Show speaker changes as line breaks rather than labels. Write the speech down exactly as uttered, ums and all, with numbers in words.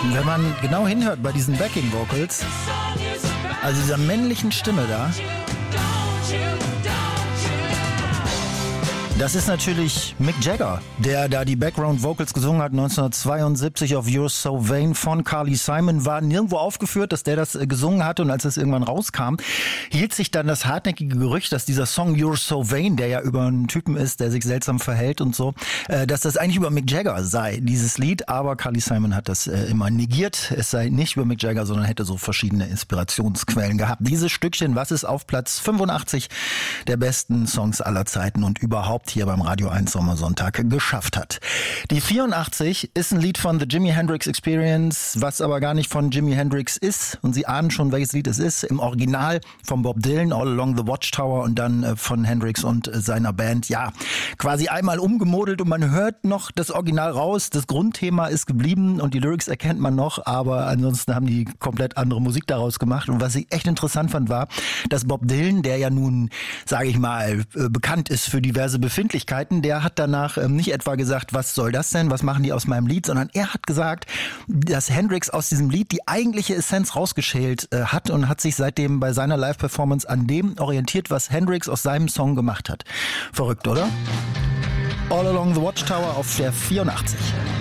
Wenn man genau hinhört bei diesen Backing Vocals, also dieser männlichen Stimme da, das ist natürlich Mick Jagger, der da die Background Vocals gesungen hat neunzehnhundertzweiundsiebzig auf You're So Vain von Carly Simon. War nirgendwo aufgeführt, dass der das äh, gesungen hatte, und als es irgendwann rauskam, hielt sich dann das hartnäckige Gerücht, dass dieser Song You're So Vain, der ja über einen Typen ist, der sich seltsam verhält und so, äh, dass das eigentlich über Mick Jagger sei, dieses Lied. Aber Carly Simon hat das äh, immer negiert. Es sei nicht über Mick Jagger, sondern hätte so verschiedene Inspirationsquellen gehabt. Dieses Stückchen, was es auf Platz fünfundachtzig der besten Songs aller Zeiten und überhaupt hier beim Radio eins Sommersonntag geschafft hat. Die vierundachtzig ist ein Lied von The Jimi Hendrix Experience, was aber gar nicht von Jimi Hendrix ist. Und Sie ahnen schon, welches Lied es ist. Im Original von Bob Dylan, All Along the Watchtower, und dann äh, von Hendrix und äh, seiner Band. Ja, quasi einmal umgemodelt und man hört noch das Original raus. Das Grundthema ist geblieben und die Lyrics erkennt man noch, aber ansonsten haben die komplett andere Musik daraus gemacht. Und was ich echt interessant fand, war, dass Bob Dylan, der ja nun, sage ich mal, äh, bekannt ist für diverse Befindlichkeiten, der hat danach ähm, nicht etwa gesagt, was soll das denn, was machen die aus meinem Lied, sondern er hat gesagt, dass Hendrix aus diesem Lied die eigentliche Essenz rausgeschält äh, hat und hat sich seitdem bei seiner Live-Performance an dem orientiert, was Hendrix aus seinem Song gemacht hat. Verrückt, oder? All Along the Watchtower auf der vierundachtzig.